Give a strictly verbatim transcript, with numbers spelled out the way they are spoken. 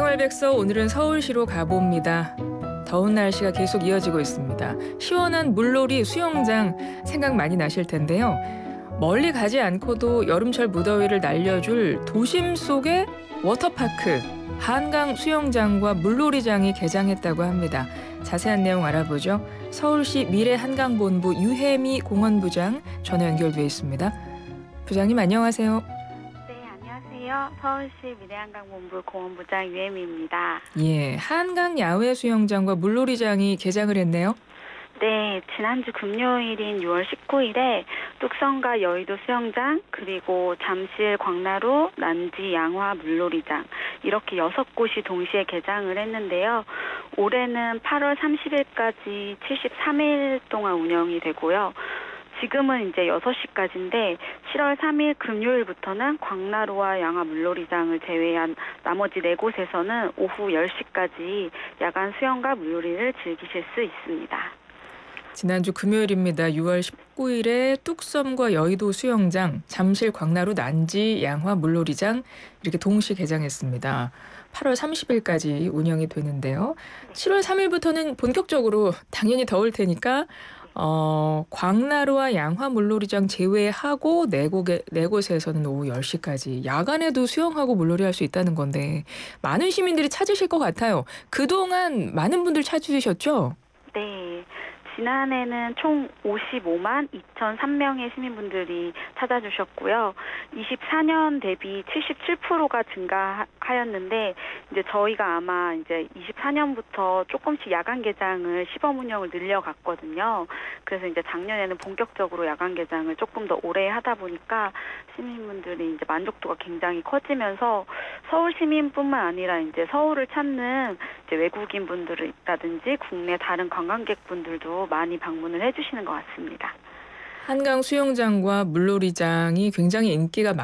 생활백서 오늘은 서울시로 가봅니다. 더운 날씨가 계속 이어지고 있습니다. 시원한 물놀이 수영장 생각 많이 나실 텐데요. 멀리 가지 않고도 여름철 무더위를 날려줄 도심 속의 워터파크 한강 수영장과 물놀이장이 개장했다고 합니다. 자세한 내용 알아보죠. 서울시 미래한강본부 유혜미 공원부장 전화 연결돼 있습니다. 부장님 안녕하세요. 네, 안녕하세요. 서울시 미래한강본부 공원부장 유혜미입니다. 예, 한강 야외 수영장과 물놀이장이 개장을 했네요. 네, 지난주 금요일인 유월 십구일에 뚝섬과 여의도 수영장, 그리고 잠실 광나루, 난지 양화 물놀이장 이렇게 여섯 곳이 동시에 개장을 했는데요. 올해는 팔월 삼십일까지 칠십삼 일 동안 운영이 되고요. 지금은 이제 여섯 시까지인데 칠월 삼일 금요일부터는 광나루와 양화 물놀이장을 제외한 나머지 네 곳에서는 오후 열 시까지 야간 수영과 물놀이를 즐기실 수 있습니다. 지난주 금요일입니다. 유월 십구일에 뚝섬과 여의도 수영장, 잠실 광나루 난지 양화 물놀이장 이렇게 동시 개장했습니다. 팔월 삼십일까지 운영이 되는데요. 칠월 삼일부터는 본격적으로 당연히 더울 테니까 어, 광나루와 양화 물놀이장 제외하고 네 곳에, 네 곳에서는 오후 열 시까지 야간에도 수영하고 물놀이 할 수 있다는 건데 많은 시민들이 찾으실 것 같아요. 그동안 많은 분들 찾으셨죠? 네. 지난해는 총 오십오만 이천삼 명의 시민분들이 찾아주셨고요. 이십사 년 대비 칠십칠 퍼센트가 증가하였는데 이제 저희가 아마 이제 이십사 년부터 조금씩 야간 개장을 시범 운영을 늘려갔거든요. 그래서 이제 작년에는 본격적으로 야간 개장을 조금 더 오래 하다 보니까 시민분들이 이제 만족도가 굉장히 커지면서 서울 시민뿐만 아니라 이제 서울을 찾는 이제 외국인 분들이라든지 국내 다른 관광객분들도 많이 방문을 해주시는 것 같습니다. 한강 수영장과 물놀이장이 굉장히 인기가